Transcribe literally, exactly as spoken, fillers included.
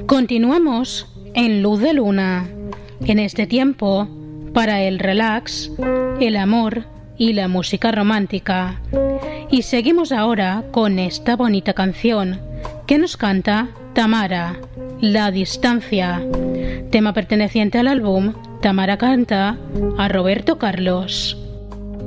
Continuamos en Luz de Luna, en este tiempo para el relax, el amor y la música romántica. Y seguimos ahora con esta bonita canción que nos canta Tamara, La Distancia, tema perteneciente al álbum Tamara canta a Roberto Carlos.